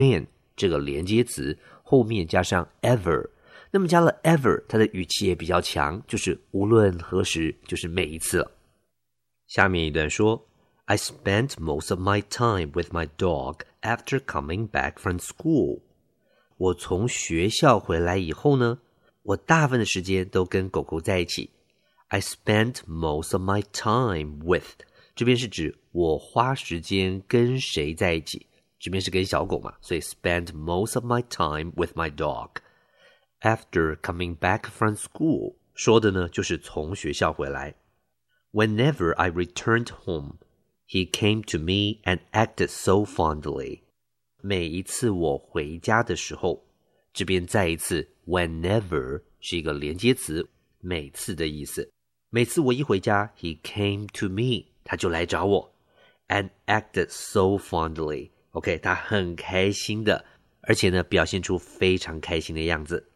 man 这个连接词后面加上 ever， 那么加了 ever 它的语气也比较强，就是无论何时，就是每一次了。下面一段说 I spent most of my time with my dog after coming back from school。 我从学校回来以后呢，我大部分的时间都跟狗狗在一起。 I spent most of my time with， 这边是指我花时间跟谁在一起，这边是跟小狗嘛，所以 spent most of my time with my dog after coming back from school 说的呢就是从学校回来。 Whenever I returned home, he came to me and acted so fondly。 每一次我回家的时候，这边再一次 whenever 是一个连接词，每次的意思。每次我一回家 he came to me， 他就来找我 and acted so fondly。 OK， 他很开心的，而且呢表现出非常开心的样子。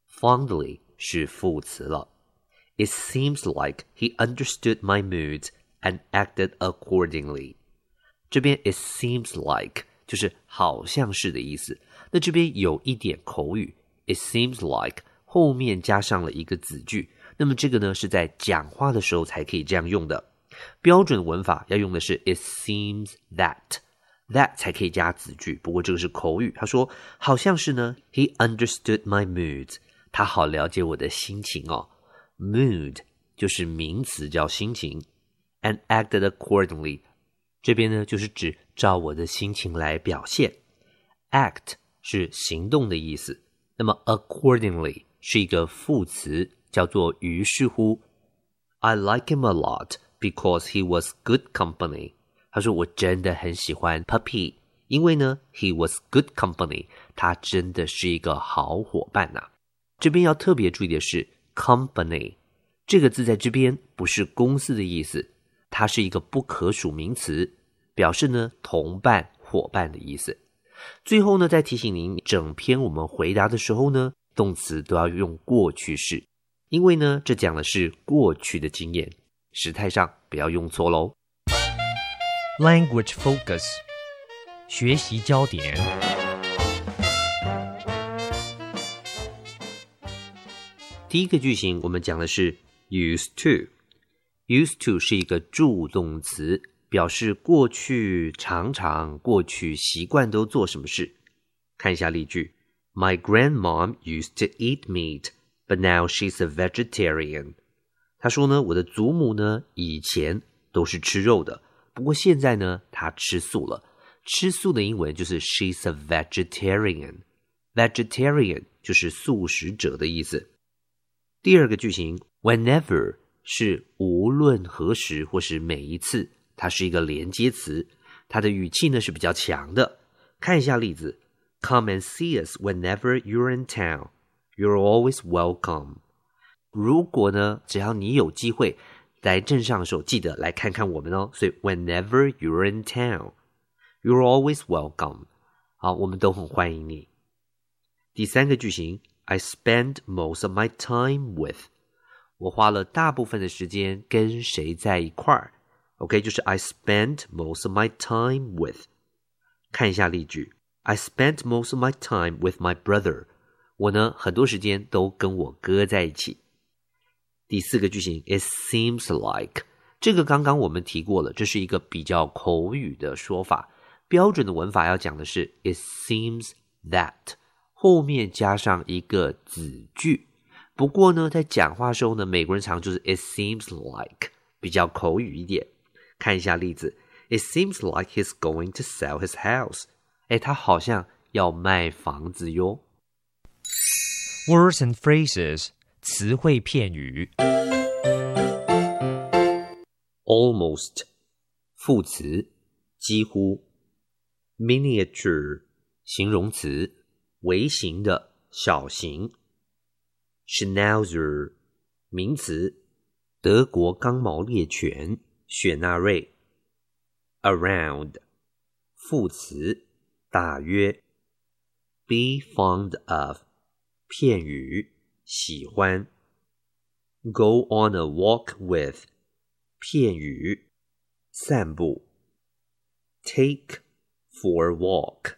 Fondly 是副词了。 It seems like he understood my mood and acted accordingly。 这边 it seems like 就是好像是的意思，那这边有一点口语， it seems like 后面加上了一个子句，那么这个呢是在讲话的时候才可以这样用的。标准文法要用的是 it seems that， that 才可以加子句，不过这个是口语。他说好像是呢 he understood my mood， 他好了解我的心情哦。 mood 就是名词叫心情， and acted accordingly 这边呢就是指照我的心情来表现。 act 是行动的意思，那么 accordingly 是一个副词，叫做于是乎。 I like him a lot because he was good company。 他说我真的很喜欢 Puppy， 因为呢 he was good company， 他真的是一个好伙伴啊。这边要特别注意的是 company 这个字在这边不是公司的意思，它是一个不可数名词，表示呢同伴伙伴的意思。最后呢再提醒您，整篇我们回答的时候呢动词都要用过去式，因为呢这讲的是过去的经验，时态上不要用错咯。 Language focus 学习焦点。 第一个句型我们讲的是 used to。 used to 是一个助动词，表示过去常常，过去习惯都做什么事。看一下例句， My grandmom used to eat meat, but now she's a vegetarian。 他说呢，我的祖母呢以前都是吃肉的，不过现在呢她吃素了。吃素的英文就是 she's a vegetarian， vegetarian 就是素食者的意思。第二个句型 whenever 是无论何时或是每一次，它是一个连接词，它的语气呢是比较强的。看一下例子， Come and see us whenever you're in town. You're always welcome. 如果呢只要你有机会来镇上的时候，记得来看看我们哦。所以 whenever you're in town, you're always welcome。 好，我们都很欢迎你。第三个句型I spend most of my time with， 我花了大部分的时间跟谁在一块儿。 OK， 就是 I spent most of my time with。 看一下例句， I spent most of my time with my brother， 我呢很多时间都跟我哥在一起。第四个句型 It seems like， 这个刚刚我们提过了，这是一个比较口语的说法，标准的文法要讲的是 It seems that，后面加上一个子句。不过呢在讲话的时候呢，美国人常就是 it seems like， 比较口语一点。看一下例子， It seems like he's going to sell his house。 他好像要卖房子哟。 Words and phrases 词汇片语。 Almost 副词，几乎。 Miniature 形容词，微型的，小型。Schnauzer 名词，德国刚毛猎犬，雪纳瑞。Around 副词，大约。Be fond of 片语，喜欢。Go on a walk with 片语，散步。Take for a walk